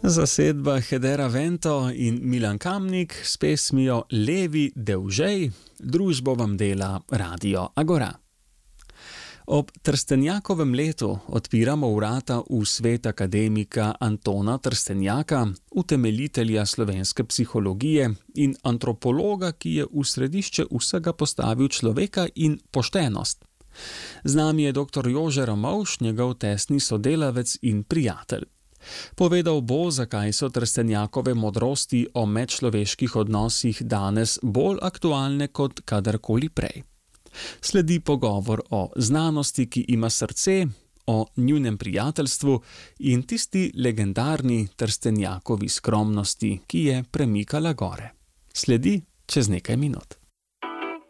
Zasedba Hedera Vento in Milan Kamnik s pesmijo Levi Devžej, družbo vam dela Radio Agora. Ob Trstenjakovem letu odpiramo vrata v svet akademika Antona Trstenjaka, utemeljitelja slovenske psihologije in antropologa, ki je v središče vsega postavil človeka in poštenost. Z nami je dr. Jože Ramovš, njegov tesni sodelavec in prijatelj. Povedal bo, zakaj so Trstenjakove modrosti o medčloveških odnosih danes bolj aktualne kot kadarkoli prej. Sledi pogovor o znanosti, ki ima srce, o njunem prijateljstvu in tisti legendarni Trstenjakovi skromnosti, ki je premikala gore. Sledi čez nekaj minut.